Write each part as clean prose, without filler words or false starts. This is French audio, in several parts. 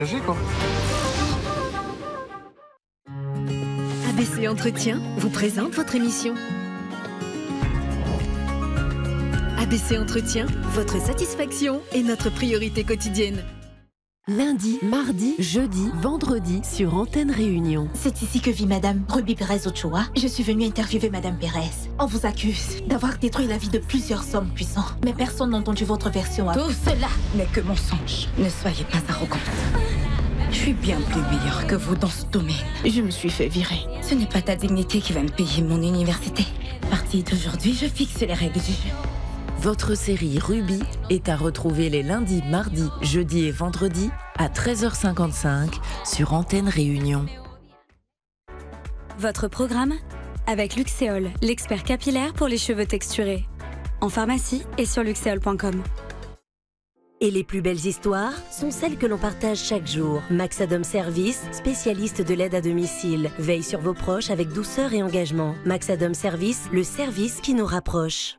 Quoi. ABC Entretien vous présente votre émission. ABC Entretien, votre satisfaction est notre priorité quotidienne. Lundi, mardi, jeudi, vendredi sur Antenne Réunion. C'est ici que vit Madame Ruby Pérez Ochoa. Je suis venue interviewer Madame Pérez. On vous accuse d'avoir détruit la vie de plusieurs hommes puissants. Mais personne n'a entendu votre version. Tout cela n'est que mensonge. Ne soyez pas arrogante. Je suis bien plus meilleure que vous dans ce domaine. Je me suis fait virer. Ce n'est pas ta dignité qui va me payer mon université. À partir d'aujourd'hui, je fixe les règles du jeu. Votre série Ruby est à retrouver les lundis, mardis, jeudis et vendredis à 13h55 sur Antenne Réunion. Votre programme avec Luxéol, l'expert capillaire pour les cheveux texturés. En pharmacie et sur luxéol.com. Et les plus belles histoires sont celles que l'on partage chaque jour. Maxadom Service, spécialiste de l'aide à domicile, veille sur vos proches avec douceur et engagement. Maxadom Service, le service qui nous rapproche.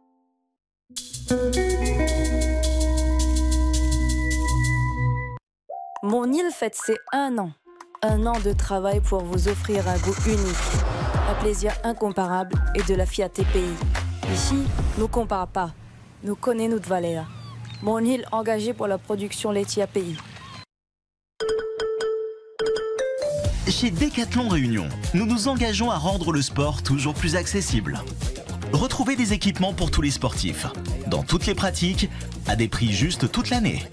Mon île fête ses 1 an. 1 an de travail pour vous offrir un goût unique, un plaisir incomparable et de la fierté pays. Ici, nous ne compare pas. Nous connaissons notre valeur. Mon île engagée pour la production laitière pays. Chez Decathlon Réunion, nous nous engageons à rendre le sport toujours plus accessible. Retrouvez des équipements pour tous les sportifs, dans toutes les pratiques, à des prix justes toute l'année.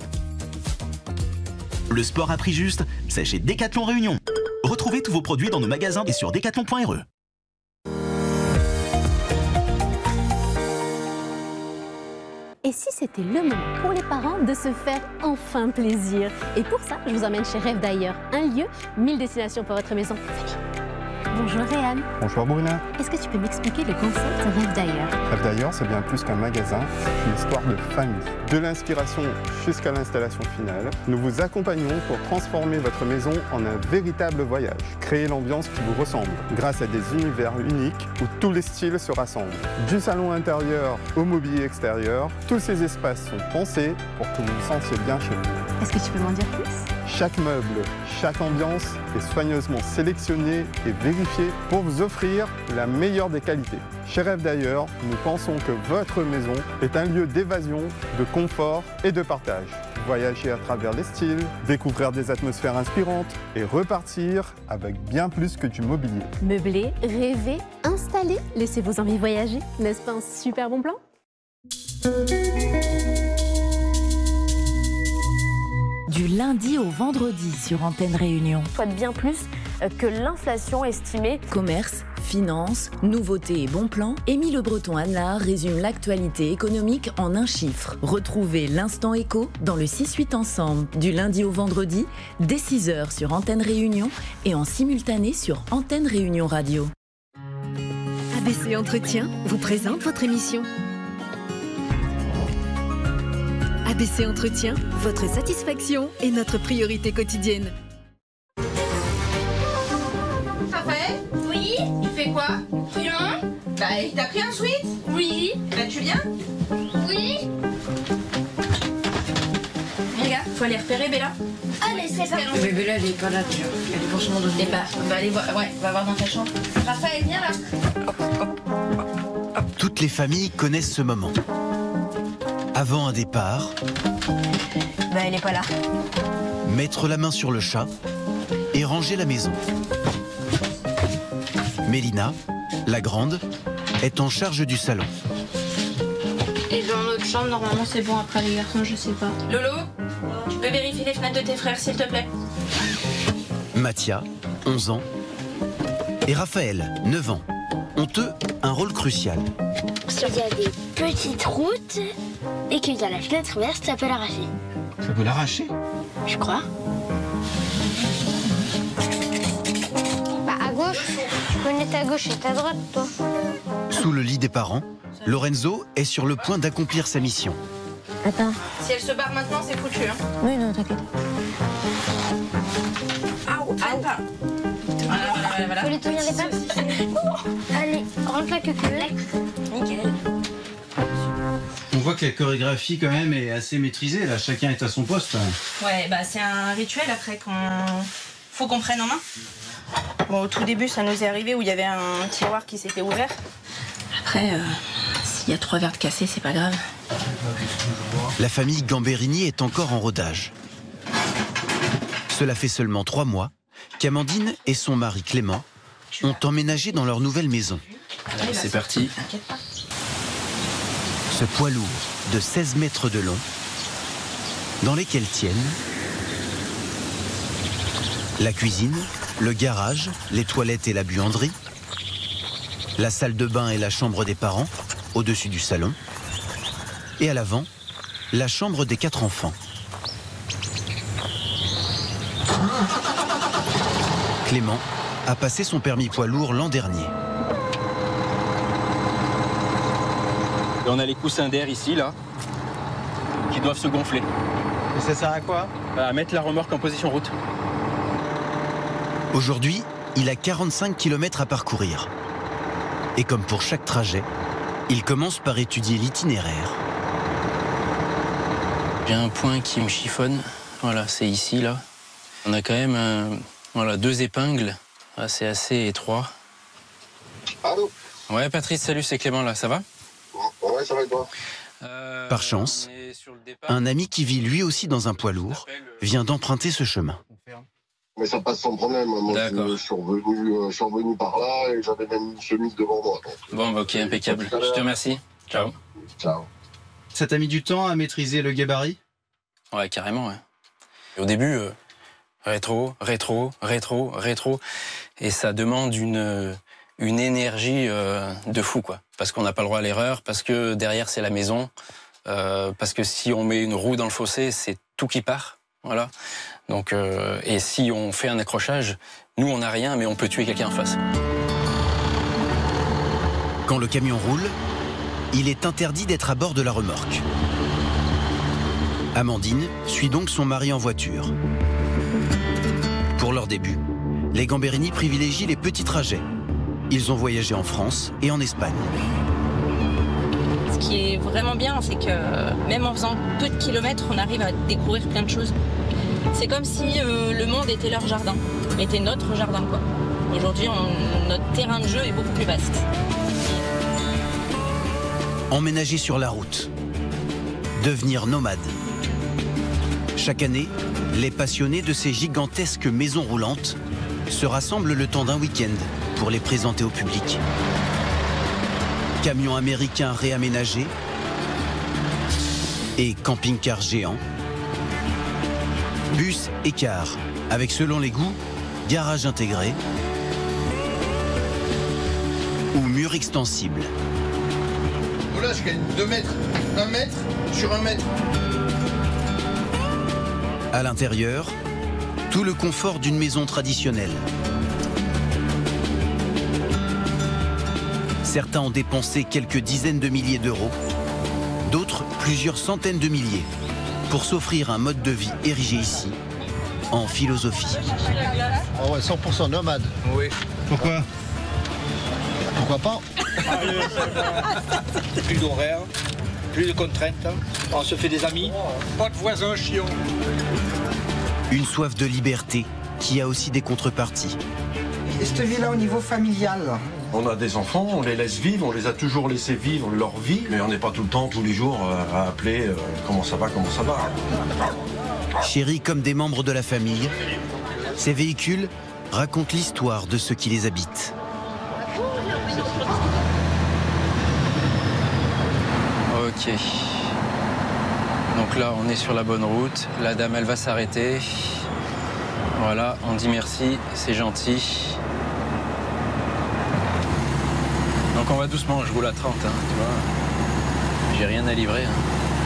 Le sport à prix juste, c'est chez Decathlon Réunion. Retrouvez tous vos produits dans nos magasins et sur decathlon.re. Et si c'était le moment pour les parents de se faire enfin plaisir? Et pour ça, je vous emmène chez Rêve d'ailleurs, un lieu, 1000 destinations pour votre maison. Bonjour Réhan. Bonjour Bruna. Est-ce que tu peux m'expliquer le concept Rêve d'ailleurs? Rêve d'ailleurs, c'est bien plus qu'un magasin, c'est une histoire de famille. De l'inspiration jusqu'à l'installation finale, nous vous accompagnons pour transformer votre maison en un véritable voyage. Créer l'ambiance qui vous ressemble, grâce à des univers uniques où tous les styles se rassemblent. Du salon intérieur au mobilier extérieur, tous ces espaces sont pensés pour que vous vous sentiez bien chez vous. Est-ce que tu peux m'en dire plus? Chaque meuble, chaque ambiance est soigneusement sélectionné et vérifié pour vous offrir la meilleure des qualités. Chez Rêve d'ailleurs, nous pensons que votre maison est un lieu d'évasion, de confort et de partage. Voyager à travers les styles, découvrir des atmosphères inspirantes et repartir avec bien plus que du mobilier. Meubler, rêver, installer, laissez vos envies voyager. N'est-ce pas un super bon plan? Du lundi au vendredi sur Antenne Réunion. Soit bien plus que l'inflation estimée. Commerce, finances, nouveautés et bons plans, Émile Le Breton-Anelard résume l'actualité économique en un chiffre. Retrouvez l'Instant Éco dans le 6-8 ensemble, du lundi au vendredi, dès 6h sur Antenne Réunion et en simultané sur Antenne Réunion Radio. ABC Entretien vous présente votre émission. ABC Entretien, votre satisfaction est notre priorité quotidienne. Raphaël ? Oui. Tu fais quoi ? Rien. Bah, t'as pris un sweat ? Oui. Bah, tu viens ? Oui. Regarde, faut aller repérer Bella. Allez, c'est parti. Mais Bella, elle est pas là, tu vois. Elle est forcément dans une... Bah, allez voir, ouais, va voir dans ta chambre. Raphaël, viens là. Toutes les familles connaissent ce moment. Avant un départ, Bah, elle est pas là. mettre la main sur le chat et ranger la maison. Mélina, la grande, est en charge du salon. Et dans notre chambre, normalement, c'est bon. Après les garçons, je sais pas. Lolo, tu peux vérifier les fenêtres de tes frères, s'il te plaît ? Mathia, 11 ans, et Raphaël, 9 ans, ont eux un rôle crucial. S'il y a des petites routes et qu'il y a la fenêtre ouverte, ça peut l'arracher. Ça peut l'arracher ? Je crois. Bah à gauche, tu connais ta gauche et ta droite, toi. Sous le lit des parents, Lorenzo est sur le point d'accomplir sa mission. Attends. Si elle se barre maintenant, c'est foutu, hein. Oui, non, t'inquiète. Voilà. Faut lui tenir les pattes. Allez, rentre la queue. Nickel. On voit que la chorégraphie quand même est assez maîtrisée, là, chacun est à son poste. Ouais, bah c'est un rituel après qu'on... Faut qu'on prenne en main. Bon, au tout début, ça nous est arrivé où il y avait un tiroir qui s'était ouvert. Après, s'il y a 3 verres de cassés, c'est pas grave. La famille Gamberini est encore en rodage. Cela fait seulement 3 mois qu'Amandine et son mari Clément ont emménagé dans leur nouvelle maison. Allez, c'est parti. Ce poids lourd de 16 mètres de long, dans lesquels tiennent la cuisine, le garage, les toilettes et la buanderie, la salle de bain et la chambre des parents, au-dessus du salon, et à l'avant, la chambre des 4 enfants. Clément a passé son permis poids lourd l'an dernier. Et on a les coussins d'air ici, là, qui doivent se gonfler. Et ça sert à quoi? À mettre la remorque en position route. Aujourd'hui, il a 45 km à parcourir. Et comme pour chaque trajet, il commence par étudier l'itinéraire. J'ai un point qui me chiffonne. Voilà, c'est ici, là. On a quand même voilà, 2 épingles. C'est assez étroit. Allô? Ouais, Patrice, salut, c'est Clément, là. Ça va? Ouais, ça va et toi? Par chance, un ami qui vit lui aussi dans un poids lourd vient d'emprunter ce chemin. Mais ça passe sans problème. Moi, je suis revenu par là et j'avais même une chemise devant moi. Donc. Bon, bah, ok, impeccable. Je te remercie. Ciao. Ciao. Ça t'a mis du temps à maîtriser le gabarit? Ouais, carrément, ouais. Et au début, rétro. Et ça demande une énergie de fou, quoi. Parce qu'on n'a pas le droit à l'erreur, parce que derrière, c'est la maison. Parce que si on met une roue dans le fossé, c'est tout qui part. Voilà. Donc, et si on fait un accrochage, nous, on n'a rien, mais on peut tuer quelqu'un en face. Quand le camion roule, il est interdit d'être à bord de la remorque. Amandine suit donc son mari en voiture. Pour leur début, les Gamberini privilégient les petits trajets. Ils ont voyagé en France et en Espagne. Ce qui est vraiment bien, c'est que même en faisant peu de kilomètres, on arrive à découvrir plein de choses. C'est comme si le monde était leur jardin, était notre jardin, quoi. Aujourd'hui, notre terrain de jeu est beaucoup plus vaste. Emménager sur la route. Devenir nomade. Chaque année, les passionnés de ces gigantesques maisons roulantes se rassemblent le temps d'un week-end pour les présenter au public. Camions américains réaménagés et camping-cars géants. Bus et cars, avec selon les goûts, garage intégré ou mur extensible. Là, je gagne 2 mètres. 1 mètre sur 1 mètre. À l'intérieur, tout le confort d'une maison traditionnelle. Certains ont dépensé quelques dizaines de milliers d'euros, d'autres plusieurs centaines de milliers, pour s'offrir un mode de vie érigé ici, en philosophie. Oh ouais, 100% nomade. Oui. Pourquoi? Pourquoi pas? Plus d'horaires, plus de contraintes, on se fait des amis, pas de voisins chiants. Une soif de liberté qui a aussi des contreparties. Et cette vie-là au niveau familial? On a des enfants, on les laisse vivre, on les a toujours laissés vivre leur vie, mais on n'est pas tout le temps, tous les jours, à appeler comment ça va. Chéris comme des membres de la famille, ces véhicules racontent l'histoire de ceux qui les habitent. Ok. Donc là, on est sur la bonne route. La dame, elle va s'arrêter. Voilà, on dit merci, c'est gentil. Donc on va doucement, je roule à 30, hein, tu vois. J'ai rien à livrer. Hein.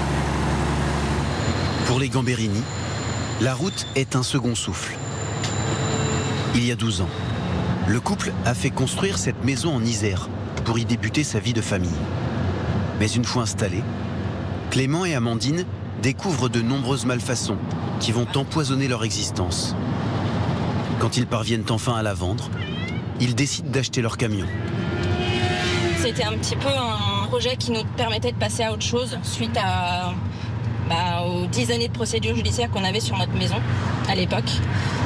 Pour les Gamberini, la route est un second souffle. Il y a 12 ans, le couple a fait construire cette maison en Isère pour y débuter sa vie de famille. Mais une fois installés, Clément et Amandine découvrent de nombreuses malfaçons qui vont empoisonner leur existence. Quand ils parviennent enfin à la vendre, ils décident d'acheter leur camion. C'était un petit peu un projet qui nous permettait de passer à autre chose suite aux 10 années de procédure judiciaire qu'on avait sur notre maison à l'époque.